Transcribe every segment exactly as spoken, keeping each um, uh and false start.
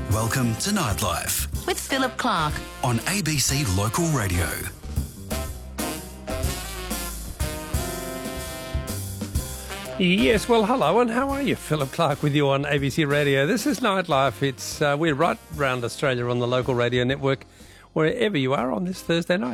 Welcome to Nightlife with Philip Clark on A B C Local Radio. Yes, well, hello, and how are you? Philip Clark with you on A B C Radio. This is Nightlife. It's uh, we're right round Australia on the local radio network, wherever you are on this Thursday night,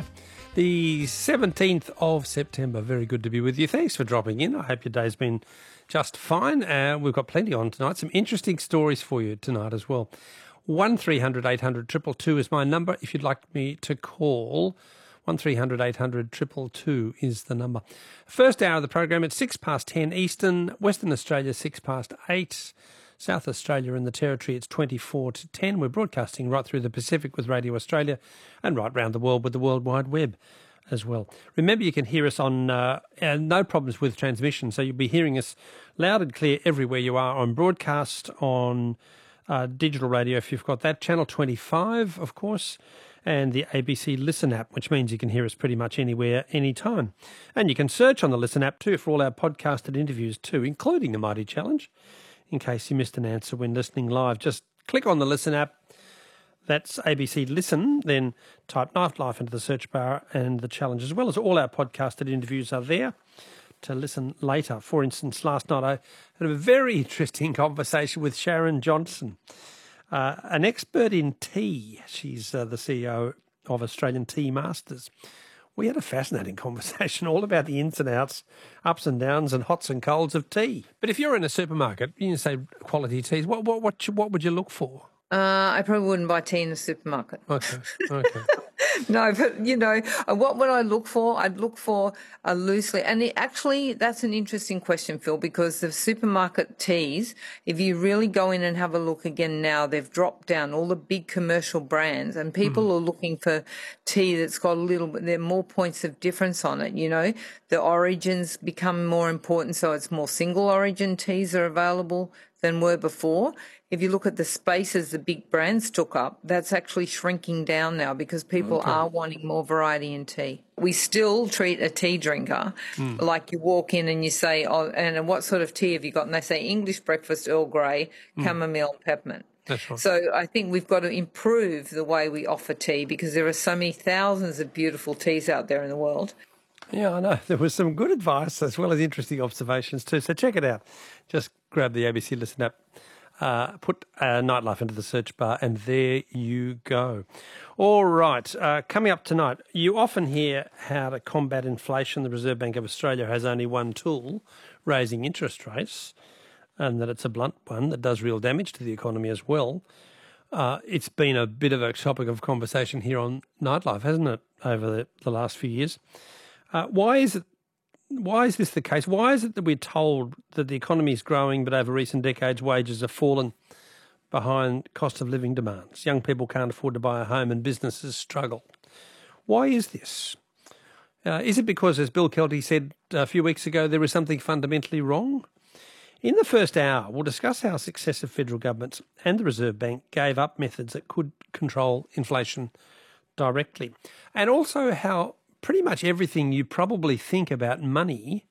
the seventeenth of September. Very good to be with you. Thanks for dropping in. I hope your day's been just fine. Uh, we've got plenty on tonight. Some interesting stories for you tonight as well. one three hundred eight hundred two two two is my number if you'd like me to call. one three hundred eight hundred two two two is the number. First hour of the program, it's six past ten Eastern, Western Australia six past eight, South Australia and the Territory it's twenty-four to ten. We're broadcasting right through the Pacific with Radio Australia and right round the world with the World Wide Web as well. Remember, you can hear us on, uh, uh, no problems with transmission, so you'll be hearing us loud and clear everywhere you are on broadcast, on uh, digital radio if you've got that, Channel twenty-five, of course, and the A B C Listen app, which means you can hear us pretty much anywhere, anytime. And you can search on the Listen app too for all our podcasted interviews too, including the Mighty Challenge. In case you missed an answer when listening live, just click on the Listen app. That's A B C Listen, then type Nightlife into the search bar and the challenge, as well as all our podcasted interviews are there to listen later. For instance, last night I had a very interesting conversation with Sharon Johnson, Uh, an expert in tea. She's uh, the C E O of Australian Tea Masters. We had a fascinating conversation all about the ins and outs, ups and downs and hots and colds of tea. But if you're in a supermarket, you say quality teas, what what what, what would you look for? Uh, I probably wouldn't buy tea in the supermarket. Okay, okay. No, but, you know, what would I look for? I'd look for a loosely, and it, actually that's an interesting question, Phil, because the supermarket teas, if you really go in and have a look again now, they've dropped down all the big commercial brands and people mm. are looking for tea that's got a little bit, there are more points of difference on it, you know. The origins become more important, so it's more single origin teas are available than were before. If you look at the spaces the big brands took up, that's actually shrinking down now because people okay. are wanting more variety in tea. We still treat a tea drinker mm. like you walk in and you say, oh, and what sort of tea have you got? And they say English breakfast, Earl Grey, mm. chamomile and peppermint. That's right. So I think we've got to improve the way we offer tea because there are so many thousands of beautiful teas out there in the world. Yeah, I know. There was some good advice as well as interesting observations too. So check it out. Just grab the A B C Listen app. Uh, put uh, Nightlife into the search bar, and there you go. All right, uh, coming up tonight, you often hear how to combat inflation. The Reserve Bank of Australia has only one tool, raising interest rates, and that it's a blunt one that does real damage to the economy as well. Uh, it's been a bit of a topic of conversation here on Nightlife, hasn't it, over the, the last few years? Uh, why is it? Why is this the case? Why is it that we're told that the economy is growing, but over recent decades wages have fallen behind cost of living demands? Young people can't afford to buy a home and businesses struggle. Why is this? Uh, is it because, as Bill Kelty said a few weeks ago, there is something fundamentally wrong? In the first hour, we'll discuss how successive federal governments and the Reserve Bank gave up methods that could control inflation directly, and also how pretty much everything you probably think about money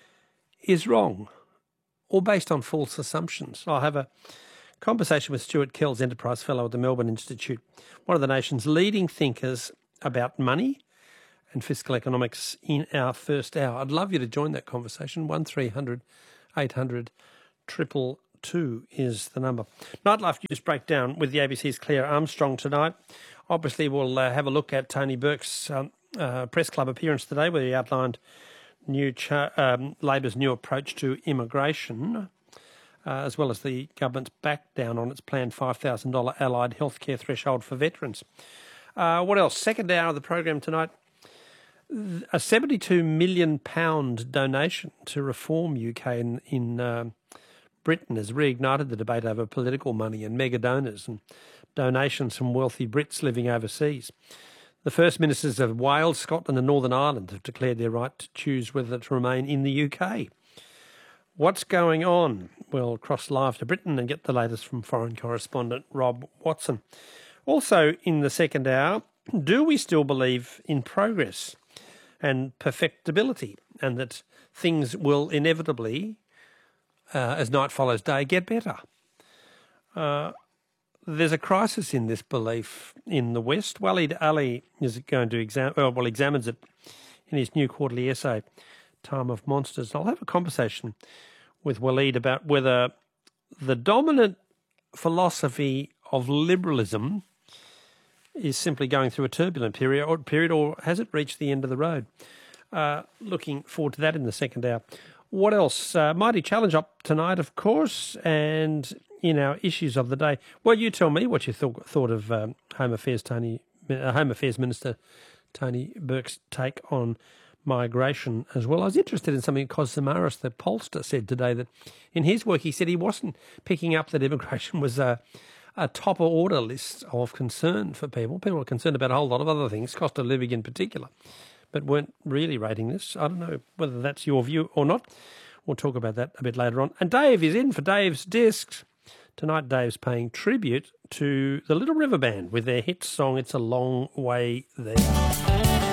is wrong or based on false assumptions. I'll have a conversation with Stuart Kells, Enterprise Fellow at the Melbourne Institute, one of the nation's leading thinkers about money and fiscal economics in our first hour. I'd love you to join that conversation. one three hundred eight hundred two two two is the number. Nightlife News Breakdown with the A B C's Claire Armstrong tonight. Obviously, we'll uh, have a look at Tony Burke's um, Uh, press club appearance today where he outlined new cha- um, Labor's new approach to immigration, uh, as well as the government's back down on its planned five thousand dollars allied healthcare threshold for veterans. Uh, what else? Second hour of the program tonight, a seventy-two million pounds donation to Reform U K in, in uh, Britain has reignited the debate over political money and mega donors and donations from wealthy Brits living overseas. The First Ministers of Wales, Scotland and Northern Ireland have declared their right to choose whether to remain in the U K. What's going on? We'll cross live to Britain and get the latest from foreign correspondent Rob Watson. Also in the second hour, do we still believe in progress and perfectibility and that things will inevitably, uh, as night follows day, get better? Uh, there's a crisis in this belief in the West. Waleed Ali is going to exam, well, well, examines it in his new quarterly essay, Time of Monsters. I'll have a conversation with Waleed about whether the dominant philosophy of liberalism is simply going through a turbulent period, or period, or has it reached the end of the road? Uh, looking forward to that in the second hour. What else? Uh, Mighty Challenge up tonight, of course, and in our issues of the day. Well, you tell me what you thought thought of um, Home Affairs Tony, uh, Home Affairs Minister Tony Burke's take on migration as well. I was interested in something Kos Samaras, the pollster, said today, that in his work he said he wasn't picking up that immigration was a, a top order list of concern for people. People are concerned about a whole lot of other things, cost of living in particular, but weren't really rating this. I don't know whether that's your view or not. We'll talk about that a bit later on. And Dave is in for Dave's Discs. Tonight Dave's paying tribute to the Little River Band with their hit song, It's a Long Way There.